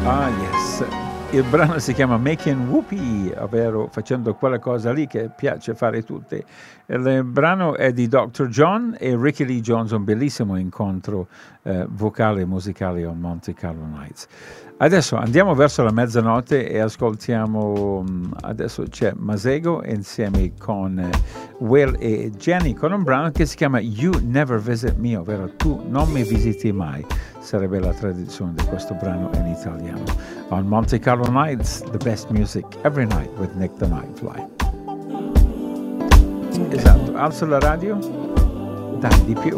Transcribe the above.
Ah, yes. Il brano si chiama Making Whoopee, ovvero facendo quella cosa lì che piace fare tutti. Il brano è di Dr. John e Ricky Lee Jones, un bellissimo incontro vocale e musicale on Monte Carlo Nights. Adesso andiamo verso la mezzanotte e ascoltiamo, adesso c'è Masego insieme con Will e Jenny con un brano che si chiama You Never Visit Me, ovvero Tu non mi visiti mai. Sarebbe la traduzione di questo brano in italiano. On Monte Carlo Nights, the best music every night with Nick the Nightfly. Esatto, alzo la radio, dai di più.